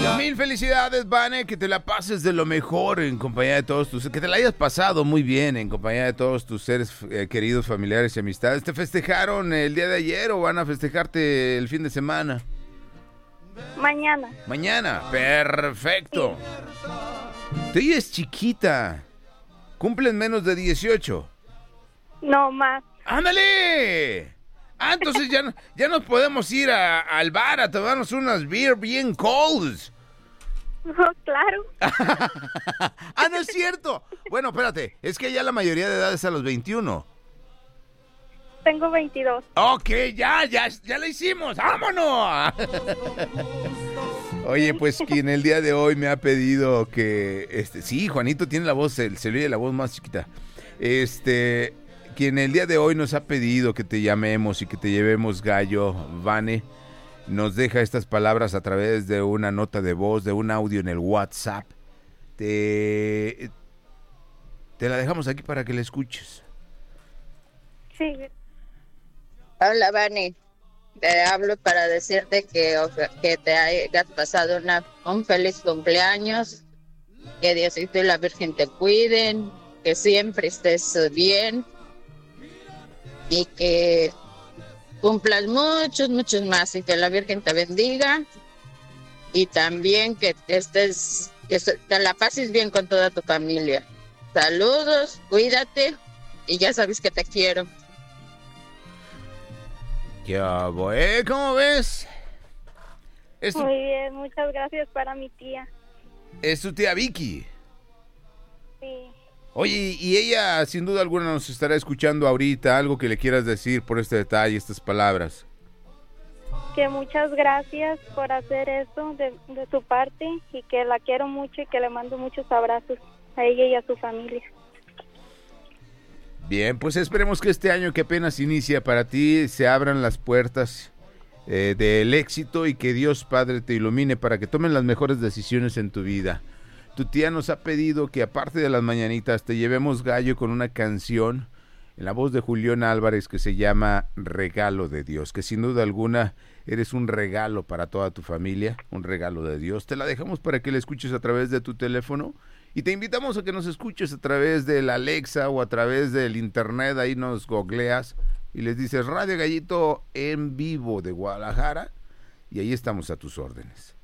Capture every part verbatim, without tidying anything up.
Mil felicidades, Vane, que te la pases de lo mejor en compañía de todos tus... Que te la hayas pasado muy bien en compañía de todos tus seres eh, queridos, familiares y amistades. ¿Te festejaron el día de ayer o van a festejarte el fin de semana? Mañana. Mañana, perfecto. Tú eres chiquita. ¿Cumplen menos de dieciocho? No, más. ¡Ándale! Ah, entonces ya, no- ya nos podemos ir a- al bar a tomarnos unas beer bien colds. Oh, claro. Ah, no es cierto. Bueno, espérate, es que ya la mayoría de edad es a los veintiuno. Tengo veintidós. Ok, ya, ya, ya la hicimos. ¡Vámonos! Oye, pues quien el día de hoy me ha pedido que... este, sí, Juanito tiene la voz, el- se le oye la voz más chiquita. Este... Quien el día de hoy nos ha pedido que te llamemos y que te llevemos gallo, Vane, nos deja estas palabras a través de una nota de voz, de un audio en el WhatsApp. Te, te la dejamos aquí para que la escuches. Sí. Hola, Vani. Te hablo para decirte que, que te hayas pasado una, un feliz cumpleaños, que Diosito y la Virgen te cuiden, que siempre estés bien y que cumplas muchos, muchos más y que la Virgen te bendiga y también que estés, que te la pases bien con toda tu familia. Saludos, cuídate y ya sabes que te quiero. Ya voy, ¿cómo ves? Es tu, Muy bien, muchas gracias para mi tía. es tu tía Vicky. Sí. Oye, y ella sin duda alguna nos estará escuchando ahorita. Algo que le quieras decir por este detalle, estas palabras. Que muchas gracias por hacer eso de, de su parte y que la quiero mucho y que le mando muchos abrazos a ella y a su familia. Bien, pues esperemos que este año que apenas inicia para ti se abran las puertas eh, del éxito y que Dios Padre te ilumine para que tomen las mejores decisiones en tu vida. Tu tía nos ha pedido que aparte de las mañanitas te llevemos gallo con una canción en la voz de Julián Álvarez que se llama Regalo de Dios, que sin duda alguna eres un regalo para toda tu familia, un regalo de Dios. Te la dejamos para que la escuches a través de tu teléfono y te invitamos a que nos escuches a través de la Alexa o a través del internet. Ahí nos googleas y les dices Radio Gallito en vivo de Guadalajara y ahí estamos a tus órdenes.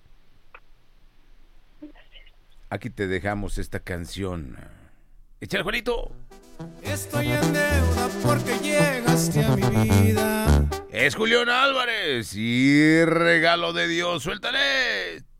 Aquí te dejamos esta canción. ¡Échale, Juanito! Estoy en deuda porque llegaste a mi vida. Es Julián Álvarez y Regalo de Dios. ¡Suéltale!